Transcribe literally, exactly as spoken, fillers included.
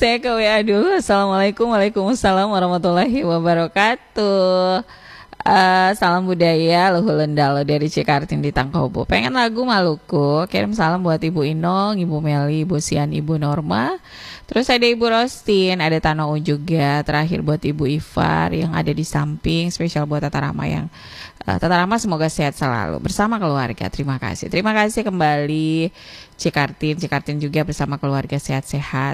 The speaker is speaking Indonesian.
Saya ke W A dulu. Assalamualaikum, waalaikumsalam warahmatullahi wabarakatuh. Eh, salam budaya Luhur Lendalo dari Cikartin di Tangkobo. Pengen lagu Maluku. Kirim salam buat Ibu Inong, Ibu Meli, Ibu Sian, Ibu Norma. Terus ada Ibu Rostin, ada Tano juga. Terakhir buat Ibu Ifar yang ada di samping. Spesial buat Tata Rama yang uh, Tata Rama semoga sehat selalu bersama keluarga. Terima kasih. Terima kasih kembali Cikartin, Cikartin juga bersama keluarga sehat-sehat.